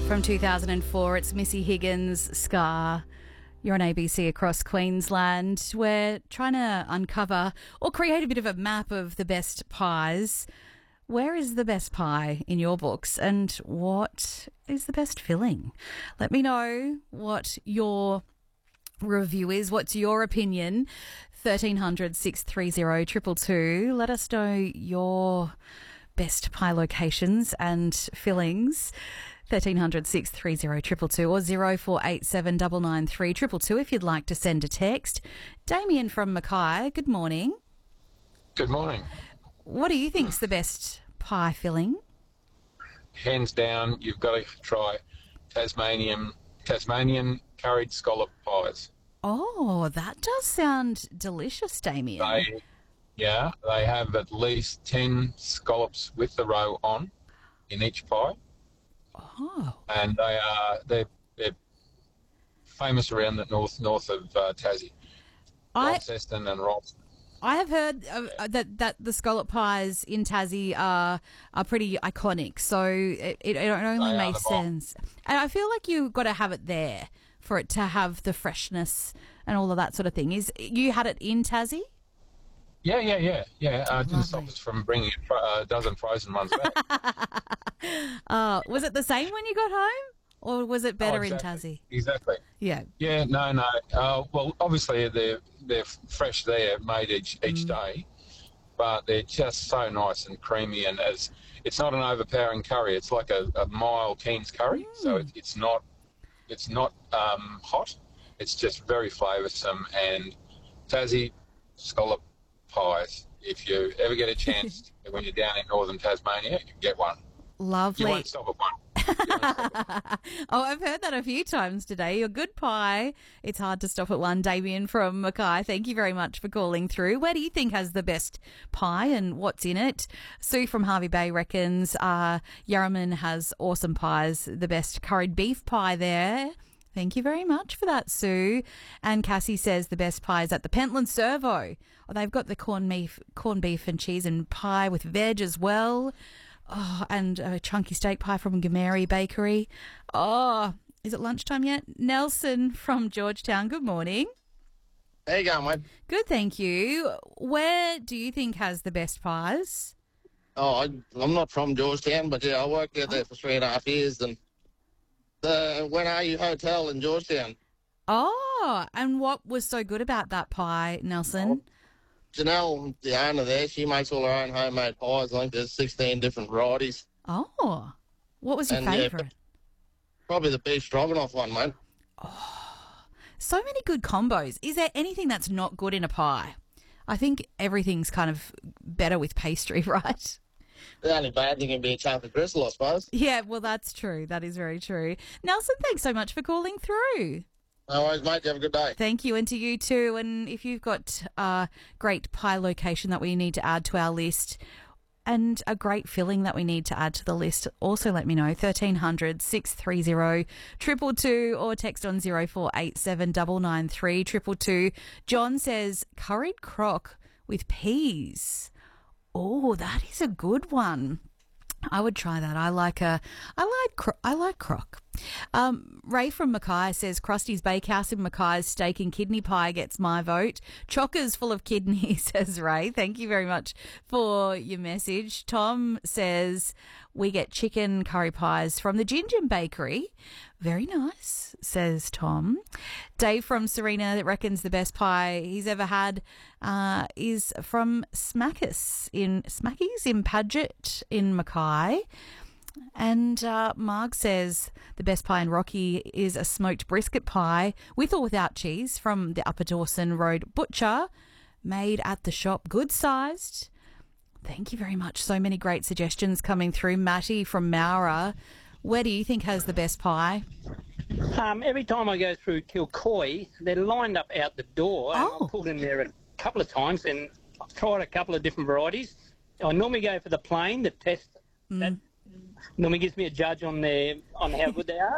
From 2004, it's Missy Higgins, Scar. You're on ABC across Queensland. We're trying to uncover or create a bit of a map of the best pies. Where is the best pie in your books, and what is the best filling? Let me know what your review is. What's your opinion? 1300 630 222. Let us know your best pie locations and fillings. 1300 630 222 or 0487 993 222 if you'd like to send a text. Damien from Mackay, good morning. Good morning. What do you think's the best pie filling? Hands down, you've got to try Tasmanian curried scallop pies. Oh, that does sound delicious, Damien. They have at least 10 scallops with the roe on in each pie. Oh. And they're famous around the north of Tassie. Launceston and Ralston. I have heard that the scallop pies in Tassie are pretty iconic, so it only makes sense. And I feel like you've got to have it there for it to have the freshness and all of that sort of thing. You had it in Tassie? Yeah. It didn't stop us from bringing a dozen frozen ones back. Was it the same when you got home? Or was it better in Tassie? Exactly. Yeah. Yeah, no. Well, obviously they're fresh there, made each day, but they're just so nice and creamy. And as it's not an overpowering curry, it's like a mild Keen's curry. So it's not hot. It's just very flavoursome. And Tassie scallop pies, if you ever get a chance when you're down in northern Tasmania, you get one. Lovely. You won't stop at one. Oh, I've heard that a few times today. Your good pie. It's hard to stop at one. Damien from Mackay, thank you very much for calling through. Where do you think has the best pie and what's in it? Sue from Hervey Bay reckons Yarraman has awesome pies. The best curried beef pie there. Thank you very much for that, Sue. And Cassie says the best pie is at the Pentland Servo. Oh, they've got the corned beef and cheese and pie with veg as well. Oh, and a chunky steak pie from Gameri Bakery. Oh, is it lunchtime yet? Nelson from Georgetown, good morning. How you going, mate? Good, thank you. Where do you think has the best pies? Oh, I'm not from Georgetown, but yeah, I worked out there for 3.5 years, and the When Are You Hotel in Georgetown. Oh, and what was so good about that pie, Nelson? Janelle, the owner there, she makes all her own homemade pies. I think there's 16 different varieties. Oh, what was your favourite? Yeah, probably the beef stroganoff one, mate. Oh, so many good combos. Is there anything that's not good in a pie? I think everything's kind of better with pastry, right? The only bad thing can be a chocolate crystal, I suppose. Yeah, well, that's true. That is very true. Nelson, thanks so much for calling through. No worries, mate. You have a good day. Thank you, and to you too. And if you've got a great pie location that we need to add to our list and a great filling that we need to add to the list, also let me know. 1300 630 222 or text on 0487 993 222. John says curried crock with peas. Oh, that is a good one. I would try that. I like crock. Ray from Mackay says Krusty's Bakehouse in Mackay's steak and kidney pie gets my vote. Chockers full of kidney, says Ray. Thank you very much for your message. Tom says we get chicken curry pies from the Gingin Bakery. Very nice, says Tom. Dave from Serena that reckons the best pie he's ever had is from Smacky's in Paget in Mackay. And Marg says the best pie in Rocky is a smoked brisket pie with or without cheese from the Upper Dawson Road Butcher, made at the shop, good sized. Thank you very much. So many great suggestions coming through. Matty from Mowra, where do you think has the best pie? Every time I go through Kilcoy, they're lined up out the door. And I've pulled in there a couple of times and I've tried a couple of different varieties. I normally go for the plain, the test. That normally gives me a judge on how good they are.